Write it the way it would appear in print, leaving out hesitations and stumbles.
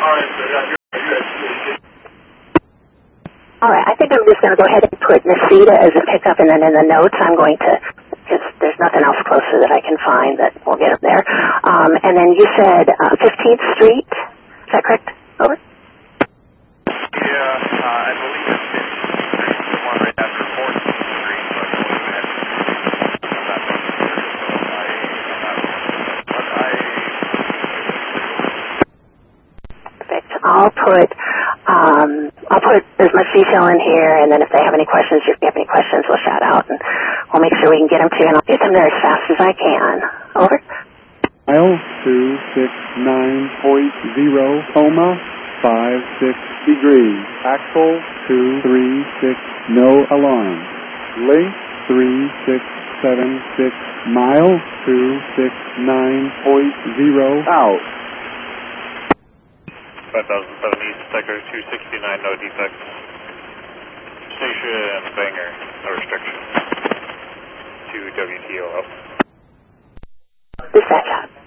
All right, I think I'm just going to go ahead and put Necedah as a pickup, and then in the notes I'm going to, because there's nothing else closer that I can find that will get them there. And then you said 15th Street, is that correct? Over? Yeah, I believe it's 15th Street, the one right after 14th Street, but I believe it Perfect. I'll put as much detail in here, and then if they have any questions, if you have any questions, we'll shout out, and we'll make sure we can get them to you, and I'll get them there as fast as I can. Over. Mile 269.0, coma, 56 degrees. Axle 236, no alarm. Length 3676, mile 269.0, out. 5007 East, Decker 269, no defects. Station Bangor, no restriction. To WTO up. Dispatch out.